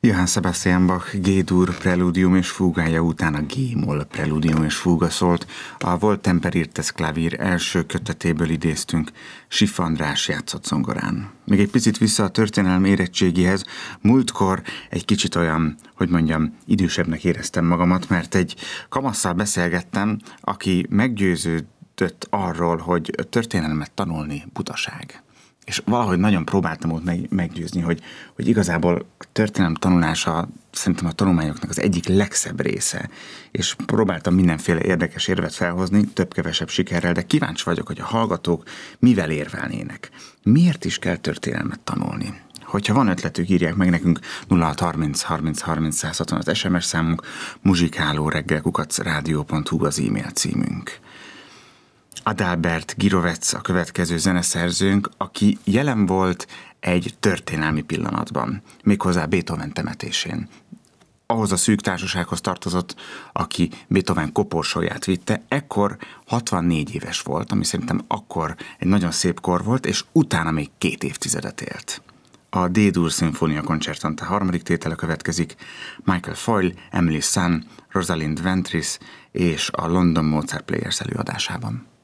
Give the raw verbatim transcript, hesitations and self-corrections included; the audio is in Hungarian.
Johann Sebastian Bach G-dur preludium és fúgája után a G-moll preludium és fúga szólt. A Volt Temperirtes klavír első kötetéből idéztünk, Schiff András játszott zongorán. Még egy picit vissza a történelmi érettségihez, múltkor egy kicsit olyan, hogy mondjam, idősebbnek éreztem magamat, mert egy kamasszal beszélgettem, aki meggyőződött arról, hogy történelmet tanulni butaság. És valahogy nagyon próbáltam ott meg, meggyőzni, hogy, hogy igazából a történelem tanulása szerintem a tanulmányoknak az egyik legszebb része. És próbáltam mindenféle érdekes érvet felhozni, több-kevesebb sikerrel, de kíváncsi vagyok, hogy a hallgatók mivel érvelnének. Miért is kell történelmet tanulni? Hogyha van ötletük, írják meg nekünk nulla hat harminc harminc harminc száz hatvan az es em es számunk, muzsikáló reggel kukac rádió pont hu az e-mail címünk. Adalbert Girovec a következő zeneszerzőnk, aki jelen volt egy történelmi pillanatban, méghozzá Beethoven temetésén. Ahhoz a szűk társasághoz tartozott, aki Beethoven koporsóját vitte, ekkor hatvannégy éves volt, ami szerintem akkor egy nagyon szép kor volt, és utána még két évtizedet élt. A D-dur Sinfonia Concertante harmadik tétele következik, Michael Foyle, Emily Sun, Rosalind Ventris és a London Mozart Players előadásában.